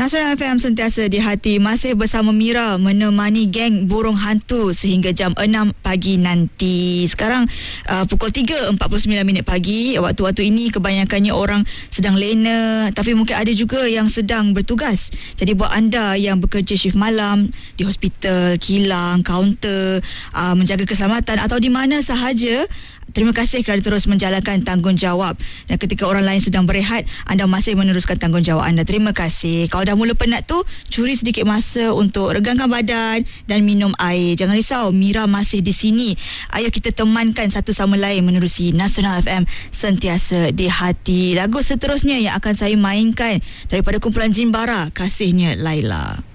Nasional FM sentiasa di hati. Masih bersama Mira menemani geng burung hantu sehingga jam 6 pagi nanti. Sekarang pukul 3.49 pagi. Waktu-waktu ini kebanyakannya orang sedang lena, tapi mungkin ada juga yang sedang bertugas. Jadi buat anda yang bekerja shift malam di hospital, kilang, kaunter, menjaga keselamatan atau di mana sahaja, terima kasih kerana terus menjalankan tanggungjawab. Dan ketika orang lain sedang berehat, anda masih meneruskan tanggungjawab anda. Terima kasih. Kalau dah mula penat tu, curi sedikit masa untuk regangkan badan dan minum air. Jangan risau, Mira masih di sini. Ayo kita temankan satu sama lain menerusi Nasional FM sentiasa di hati. Lagu seterusnya yang akan saya mainkan daripada kumpulan Jin Bara, Kasihnya Laila.